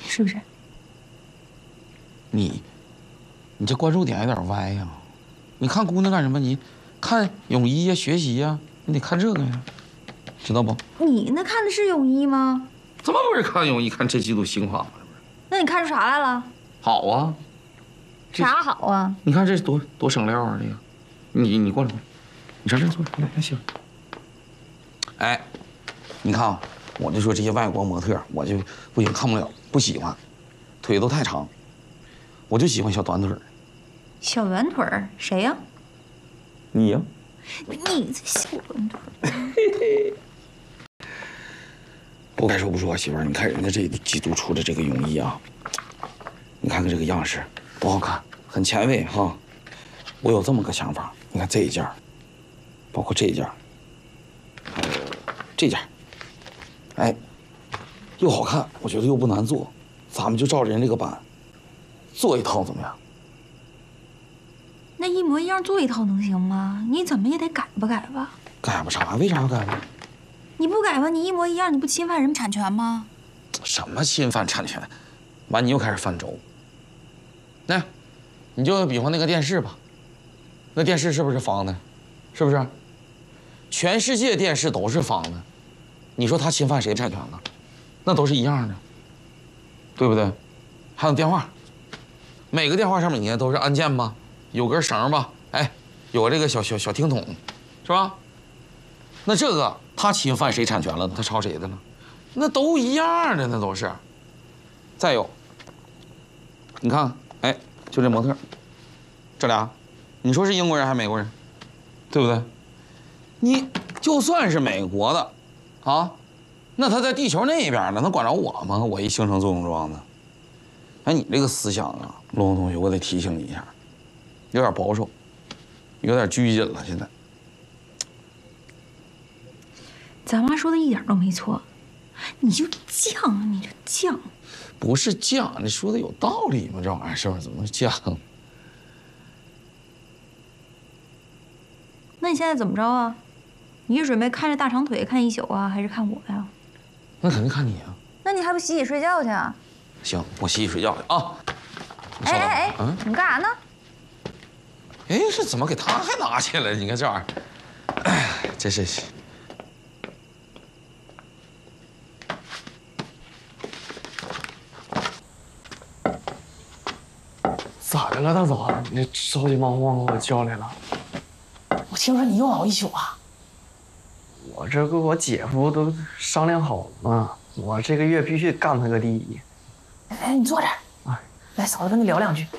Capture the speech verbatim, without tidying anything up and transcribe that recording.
是不是？ 你，你这关注点有点歪呀、啊！你看姑娘干什么？你看泳衣呀、学习呀，你得看这个呀，知道不？ 你那看的是泳衣吗？ 怎么不是看泳衣？看这季度新款吗？ 那你看出啥来了？ 好啊。 啥好啊？ 你看这多多省料啊！这个，你你过来，你上这坐着，来来行。哎，你看啊，我就说这些外国模特，我就不行，看不了，不喜欢，腿都太长，我就喜欢小短腿。 小圆腿儿谁呀？ 你呀？ 你这小圆腿儿。 不该说不说，媳妇儿，你看人家这季度出的这个泳衣啊，你看看这个样式，多好看，很前卫哈。我有这么个想法，你看这一件，包括这一件，还有这件，哎，又好看，我觉得又不难做，咱们就照着人这个版做一套怎么样？ 那一模一样做一套能行吗？你怎么也得改吧改吧。 改吧啥？为啥要改吧？ 你不改吧，你一模一样，你不侵犯人产权吗？ 什么侵犯产权？完，你又开始犯轴。那，你就比方那个电视吧，那电视是不是方的？是不是？全世界电视都是方的，你说它侵犯谁产权了？那都是一样的，对不对？还有电话，每个电话上面你看都是按键吧，有根绳吧，哎，有个这个小小小听筒，是吧？那这个他侵犯谁产权了？他抄谁的了？那都一样的，那都是。再有，你看，哎，就这模特，这俩，你说是英国人还是美国人？对不对？你就算是美国的，啊，那他在地球那边呢，能管着我吗？我一形成作用状的。哎，你这个思想啊，陆红同学，我得提醒你一下，有点保守，有点拘谨了，现在。 咱妈说的一点都没错，你就犟，你就犟。 不是犟，你说的有道理吗？这玩意儿是不是？怎么犟？ 那你现在怎么着啊？你是准备看着大长腿看一宿啊，还是看我呀？ 那肯定看你啊。 那你还不洗洗睡觉去啊？ 行，我洗洗睡觉去啊。 哎哎哎，嗯，你干啥呢？ 哎，这怎么给他还拿起来？你看这玩意儿，哎，这是。 咋的了，大嫂？你着急忙慌给我叫来了。 我听说你又熬一宿啊？ 我这跟我姐夫都商量好了嘛，我这个月必须干他个第一。 哎，你坐这儿，啊，来，嫂子跟你聊两句。